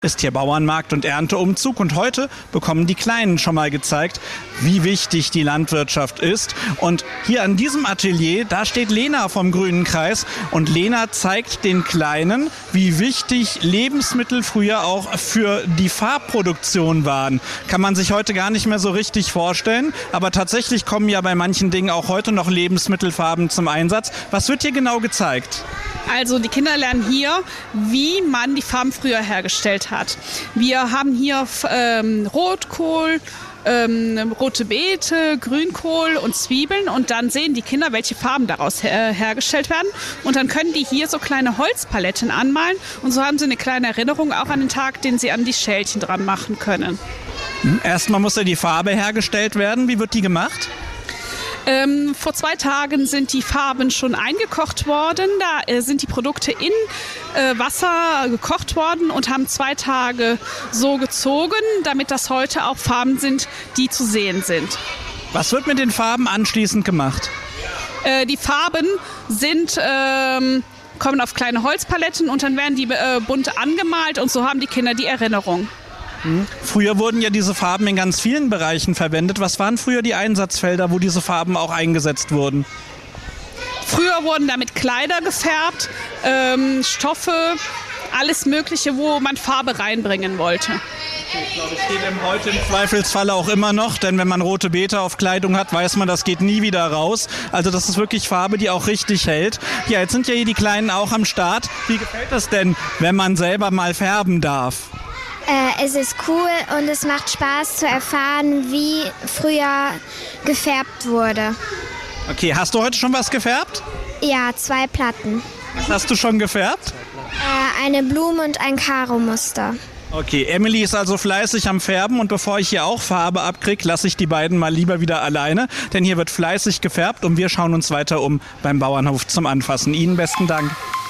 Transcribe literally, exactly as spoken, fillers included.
Ist hier Bauernmarkt und Ernteumzug und heute bekommen die Kleinen schon mal gezeigt, wie wichtig die Landwirtschaft ist. Und hier an diesem Atelier, da steht Lena vom Grünen Kreis und Lena zeigt den Kleinen, wie wichtig Lebensmittel früher auch für die Farbproduktion waren. Kann man sich heute gar nicht mehr so richtig vorstellen, aber tatsächlich kommen ja bei manchen Dingen auch heute noch Lebensmittelfarben zum Einsatz. Was wird hier genau gezeigt? Also die Kinder lernen hier, wie man die Farben früher hergestellt hat. Wir haben hier ähm, Rotkohl, ähm, rote Beete, Grünkohl und Zwiebeln und dann sehen die Kinder, welche Farben daraus her hergestellt werden und dann können die hier so kleine Holzpaletten anmalen und so haben sie eine kleine Erinnerung auch an den Tag, den sie an die Schälchen dran machen können. Erstmal muss ja die Farbe hergestellt werden. Wie wird die gemacht? Ähm, vor zwei Tagen sind die Farben schon eingekocht worden. Da äh, sind die Produkte in äh, Wasser gekocht worden und haben zwei Tage so gezogen, damit das heute auch Farben sind, die zu sehen sind. Was wird mit den Farben anschließend gemacht? Äh, die Farben sind, ähm, kommen auf kleine Holzpaletten und dann werden die äh, bunt angemalt und so haben die Kinder die Erinnerung. Früher wurden ja diese Farben in ganz vielen Bereichen verwendet. Was waren früher die Einsatzfelder, wo diese Farben auch eingesetzt wurden? Früher wurden damit Kleider gefärbt, ähm, Stoffe, alles Mögliche, wo man Farbe reinbringen wollte. Ich glaube, es geht eben heute im Zweifelsfall auch immer noch, denn wenn man rote Beete auf Kleidung hat, weiß man, das geht nie wieder raus. Also das ist wirklich Farbe, die auch richtig hält. Ja, jetzt sind ja hier die Kleinen auch am Start. Wie gefällt das denn, wenn man selber mal färben darf? Äh, es ist cool und es macht Spaß zu erfahren, wie früher gefärbt wurde. Okay, hast du heute schon was gefärbt? Ja, zwei Platten. Was hast du schon gefärbt? Äh, eine Blume und ein Karo-Muster. Okay, Emily ist also fleißig am Färben und bevor ich hier auch Farbe abkriege, lasse ich die beiden mal lieber wieder alleine, denn hier wird fleißig gefärbt und wir schauen uns weiter um beim Bauernhof zum Anfassen. Ihnen besten Dank.